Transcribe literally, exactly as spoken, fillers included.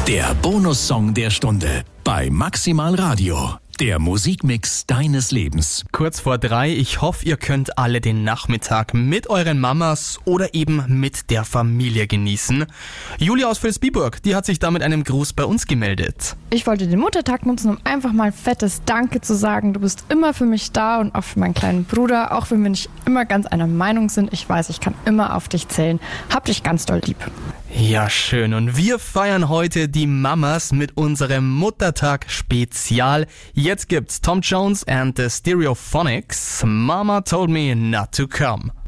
Der Bonussong der Stunde bei Maximal Radio. Der Musikmix deines Lebens. Kurz vor drei, ich hoffe, ihr könnt alle den Nachmittag mit euren Mamas oder eben mit der Familie genießen. Julia aus Vilsbiburg, die hat sich da mit einem Gruß bei uns gemeldet. Ich wollte den Muttertag nutzen, um einfach mal fettes Danke zu sagen. Du bist immer für mich da und auch für meinen kleinen Bruder, auch wenn wir nicht immer ganz einer Meinung sind. Ich weiß, ich kann immer auf dich zählen. Hab dich ganz doll lieb. Ja, schön. Und wir feiern heute die Mamas mit unserem Muttertag-Spezial. Jetzt gibt's Tom Jones and the Stereophonics. Mama told me not to come.